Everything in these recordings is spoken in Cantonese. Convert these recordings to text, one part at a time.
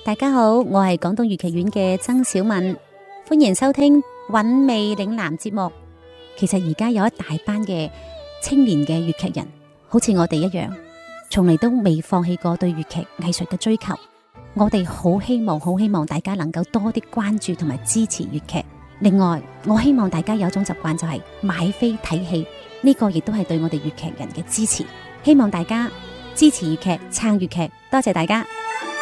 大家好，我係廣東粵劇院嘅曾小敏，歡迎收聽韻味嶺南節目。其實而家有一大班嘅青年嘅粵劇人，好似我哋一樣，從嚟都未放棄過對粵劇藝術嘅追求。我哋好希望大家能夠多啲關注同埋支持粵劇。另外，我希望大家有一種習慣，就係買飛睇戲，呢個亦都係對我哋粵劇人嘅支持。希望大家支持粵劇，撐粵劇，多謝大家。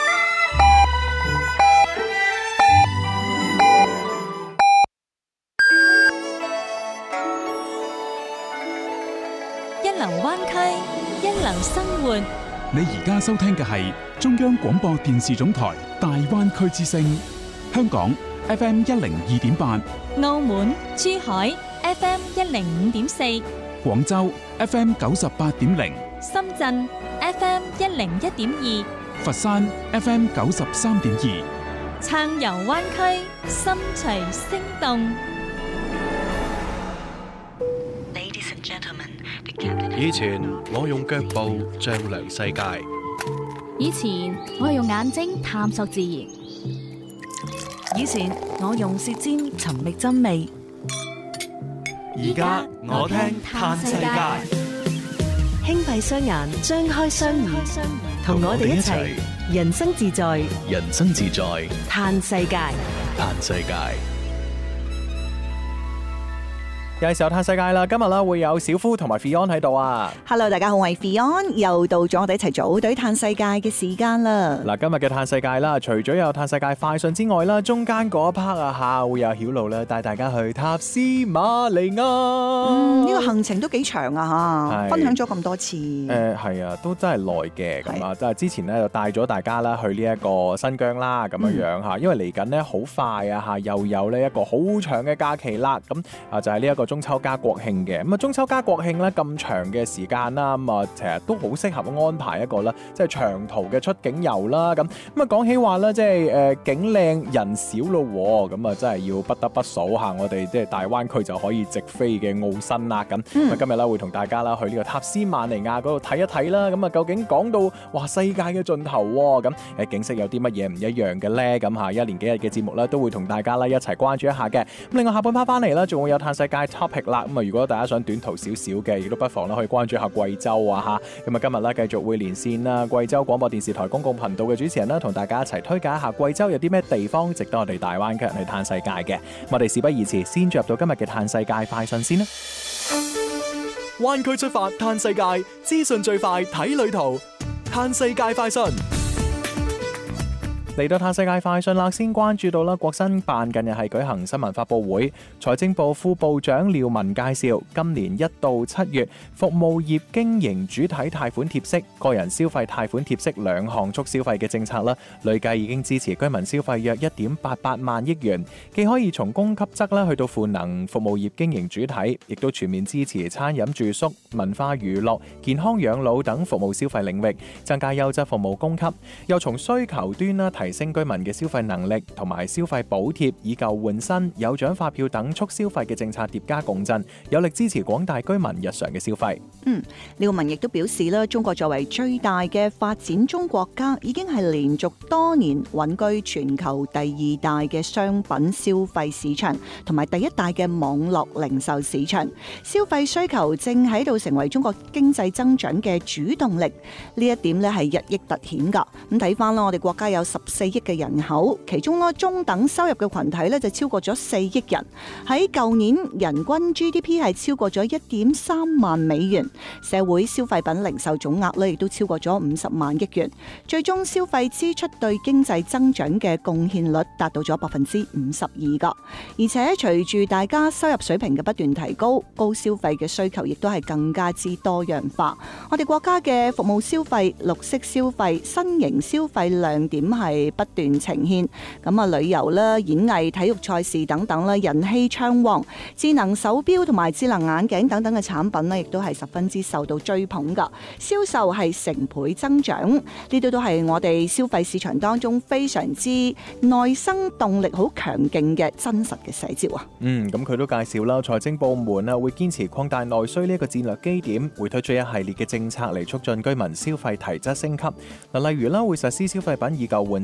一流灣區，一流生活。 你而家收聽嘅係中央廣播電視總台大灣區之聲，香港 FM 102.8， 澳門、珠海 FM 105.4， 廣州 FM 98.0， 深圳 FM 101.2， 佛山 FM 93.2。 撐遊灣區，心隨聲動。 以前我用腳步丈量世界， 以前我係用眼睛探索自然， 以前我用舌尖尋覓真味， 而家我聽嘆世界。 輕閉雙眼，張開雙耳，同我哋一齊人生自在， 人生自在， 嘆世界， 嘆世界。 有時候嘆世界啦，今日啦會有小夫同埋 Fion 喺度啊。 Hello， 大家好，我係 Fion， 又到咗我哋一齊組隊嘆世界嘅時間啦。 嗱，今日嘅嘆世界啦，除咗有嘆世界快訊之外啦，中間嗰一 part 啊下會有曉露啦，帶大家去塔斯馬尼亞。 呢個行程都幾長啊嚇，分享咗咁多次。 係啊，都真係耐嘅咁啊，即係之前咧就帶咗大家啦去呢一個新疆啦咁樣樣嚇，因為嚟緊咧好快啊嚇，又有呢一個好長嘅假期啦，咁啊就係呢一個中秋加國慶嘅。咁啊中秋加國慶咧咁長嘅時間啦，咁啊其實都好適合安排一個啦，即係長途嘅出境遊啦。咁啊講起話咧，即係景靚人少咯，咁啊真係要不得不數下我哋即係大灣區就可以直飛嘅澳新啦。咁今日咧會同大家啦去呢個塔斯馬尼亞嗰度睇一睇啦。咁啊究竟講到哇世界嘅盡頭喎，咁景色有啲乜嘢唔一樣嘅咧？咁嚇一連幾日嘅節目咧都會同大家啦一齊關注一下嘅。咁另外下半 part 翻嚟啦，仲會有嘆世界 topic 啦。咁啊，如果大家想短途少少嘅，亦都不妨啦去關注下貴州啊嚇。咁啊，今日咧繼續會連線啦，貴州廣播電視台公共頻道嘅主持人啦，同大家一齊推介一下貴州有啲咩地方值得我哋大灣區人去嘆世界嘅。我哋事不宜遲，先進入到今日嘅嘆世界快訊先啦。灣區出發嘆世界，資訊最快睇旅途，嘆世界快訊。嚟到嘆世界快訊啦，先關注到啦，國新辦近日係舉行新聞發佈會，財政部副部長廖文介紹，今年1到7月服務業經營主體貸款貼息、個人消費貸款貼息兩項促消費嘅政策啦，累計已經支持居民消費約1.88萬億元，既可以從供給側啦去到賦能服務業經營主體，亦都全面支持餐飲住宿、文化娛樂、健康養老等服務消費領域，增加優質服務供給，又從需求端啦提升居民嘅消費能力，同埋消費補貼、以舊換新、有獎發票等促消費嘅政策疊加共振，有力支持廣大居民日常嘅消費。 廖文亦都表示啦，中國作為最大嘅發展中國家，已經係連續多年穩居全球第2大嘅商品消費市場，同埋第1大嘅網絡零售市場。消費需求正喺度成為中國經濟增長嘅主動力，呢一點咧係日益突顯㗎。咁睇翻啦，我哋國家有14億嘅人口，其中咧中等收入嘅群體咧就超過咗4億人。喺舊年人均 GDP 係超過咗1.3萬美元，社會消費品零售總額咧亦都超過咗50萬億元。最終消費支出對經濟增長嘅貢獻率達到咗52%㗎。而且隨住大家收入水平嘅不斷提高，高消費嘅需求亦都係更加之多樣化。我哋國家嘅服務消費、綠色消費、新型消費亮點係不斷呈現。咁啊，旅遊啦、演藝、體育賽事等等啦，人氣暢旺。智能手錶同埋智能眼鏡等等嘅產品呢，亦都係十分之受到追捧㗎，銷售係成倍增長。呢啲都係我哋消費市場當中非常之內生動力好強勁嘅真實嘅寫照啊！ 咁佢都介紹啦，財政部門啊會堅持擴大內需呢一個戰略基點，會推出一系列嘅政策嚟促進居民消費提質升級。嗱，例如啦，會實施消費品以舊換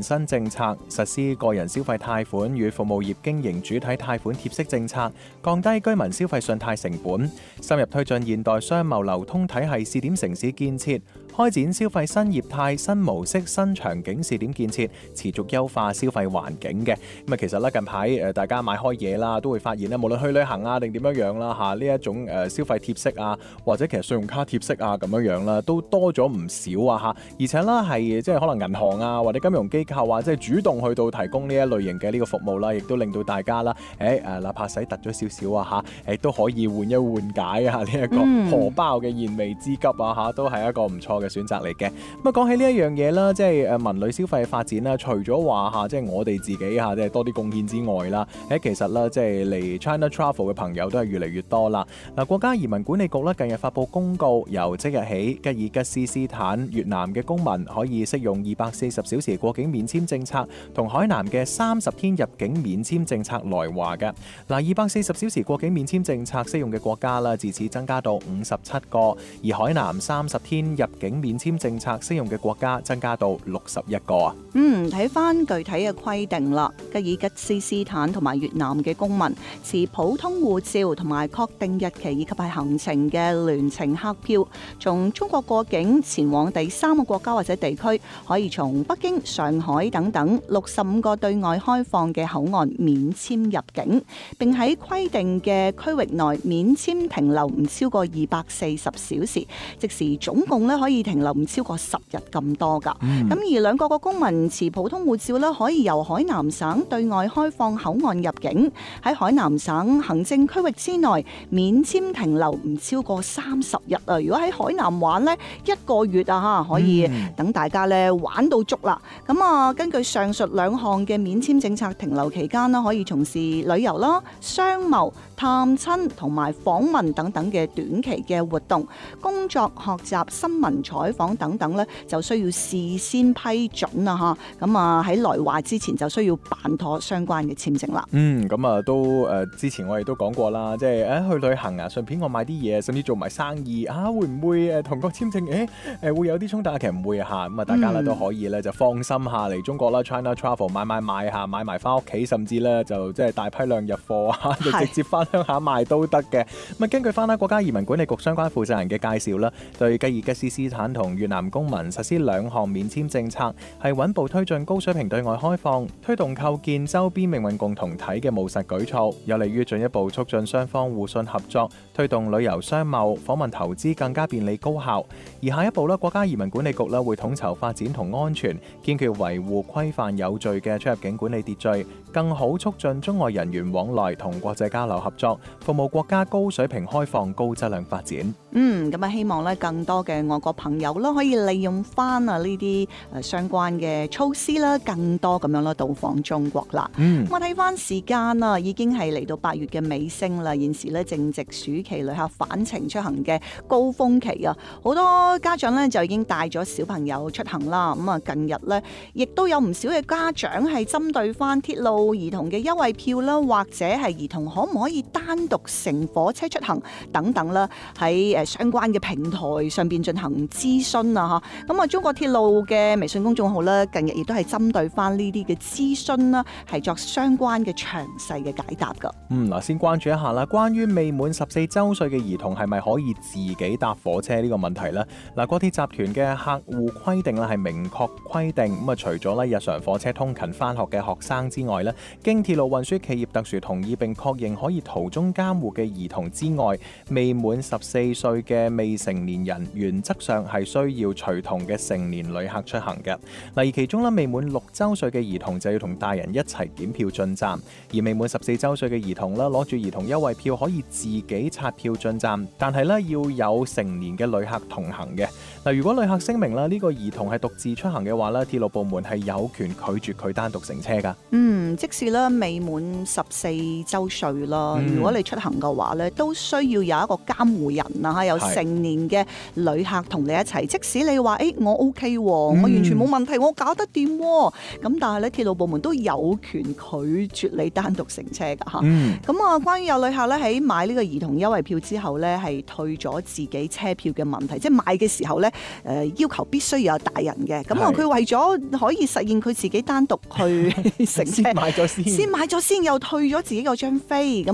新政策，實施個人消費貸款與服務業經營主體貸款貼息政策，降低居民消費信貸成本，深入推進現代商貿流通體系試點城市建設，開展消費新業態、新模式、新場景試點建設，持續優化消費環境嘅。咁啊，其實咧近排大家買開嘢啦，都會發現咧，無論去旅行啊定點樣啦嚇，呢一種消費貼息啊，或者其實信用卡貼息啊咁樣啦，都多咗唔少啊嚇。而且咧係即係可能銀行啊或者金融機構啊，即係主動去到提供呢一類型嘅呢個服務啦，亦都令到大家啦哪怕使突咗少少啊嚇，都可以緩一緩解啊呢一個荷包嘅燃眉之急啊嚇，都係一個唔錯嘅選擇嚟嘅。咁啊講起呢一樣嘢啦，即係文旅消費發展啦，除咗話嚇即係我哋自己嚇即係多啲貢獻之外啦，其實咧即係嚟 China Travel 嘅朋友都係越嚟越多啦。嗱，國家移民管理局咧近日發布公告，由即日起，吉爾吉斯斯坦、越南嘅公民可以適用240小時過境免簽政策，同海南嘅30天入境免簽政策來華嘅。嗱，240小時過境免簽政策適用嘅國家啦，自此增加到57個，而海南30天入境免簽政策適用嘅國家增加到61個啊。 睇翻具體嘅規定啦，吉爾吉斯斯坦同埋越南嘅公民持普通護照同埋確定日期以及係行程嘅聯程客票，從中國過境前往第3個國家或者地區，可以從北京、上海等等65個對外開放嘅口岸免簽入境，並喺規定嘅區域內免簽停留唔超過240小時，即時總共咧可以停留唔超過10日咁多㗎。咁而兩國嘅公民持普通護照咧，可以由海南省對外開放口岸入境，喺海南省行政區域之內免簽停留唔超過30日啊！如果喺海南玩呢，1個月啊可以等大家咧玩到足啦。咁啊，根據上述兩項嘅免簽政策，停留期間啦，可以從事旅遊啦、商貿、探親同埋訪問等等嘅短期嘅活動，工作、學習、新聞採訪等等咧，就需要事先批准啊嚇。咁啊喺來華之前就需要辦妥相關嘅簽證啦。 咁啊都之前我哋都講過啦，即係去旅行啊，順便我買啲嘢，甚至做埋生意啊，會唔會同個簽證會有啲衝突啊？其實唔會啊嚇。咁啊大家咧都可以咧就放心下嚟中國啦 ，China Travel 買下，買埋翻屋企，甚至咧就即係大批量入貨啊，就直接翻鄉下賣都得嘅。咁啊根據翻啦國家移民管理局相關負責人嘅介紹啦，對吉爾吉斯斯坦同越南公民實施2項免簽政策，係穩步推進高水平對外開放，推動構建周邊命運共同體嘅務實舉措，有利於進一步促進雙方互信合作，推動旅遊商貿、訪問投資更加便利高效。而下一步咧，國家移民管理局咧會統籌發展同安全，堅決維護規範有序嘅出入境管理秩序，更好促進中外人員往來同國際交流合作，服務國家高水平開放、高質量發展。 咁啊，希望咧更多嘅外國朋友啦，可以利用翻啊呢啲相關嘅措施啦，更多咁樣啦到訪中國啦。我睇翻時間啊，已經係嚟到8月嘅尾聲啦。現時咧正值暑期旅客返程出行嘅高峰期啊，好多家長咧就已經帶咗小朋友出行啦。咁啊，近日咧亦都有唔少嘅家長係針對翻鐵路兒童嘅優惠票啦，或者係兒童可唔可以單獨乘火車出行等等啦，喺相關嘅平台上邊進行諮詢啊嚇。咁啊，中國鐵路嘅微信公眾號咧，近日亦都係針對翻呢啲嘅諮詢啦，係作相關嘅詳細嘅解答噶。 嗱，先關注一下啦，關於未滿14週歲嘅兒童係咪可以自己搭火車呢個問題呢？嗱，國鐵集團嘅客戶規定啦係明確規定，咁啊除咗咧日常火車通勤返學嘅學生之外咧，經鐵路運輸企業特殊同意並確認可以途中監護嘅兒童之外，未滿14歲嘅未成年人原則上係需要隨同嘅成年旅客出行嘅。嗱，而其中咧未滿6週歲嘅兒童就要同大人一齊檢票進站，而未滿14週歲嘅兒童咧攞住兒童優惠票可以自己刷票進站，但係咧要有成年嘅旅客同行嘅。嗱，如果旅客聲明啦呢個兒童係獨自出行嘅話咧，鐵路部門係有權拒絕佢單獨乘車噶。 即使咧未滿14週歲啦，如果你出行嘅話咧，都需要有一個監護人啊，有成年嘅旅客同你一一齊。即使你話我 OK 喎，我完全冇問題，我搞得掂喎。咁但係咧，鐵路部門都有權拒絕你單獨乘車㗎嚇。咁啊，關於有旅客咧喺買呢個兒童優惠票之後咧，係退咗自己車票嘅問題，即係買嘅時候咧要求必須要有大人嘅。咁啊，佢為咗可以實現佢自己單獨去乘車，先買咗先，又退咗自己嗰張飛。咁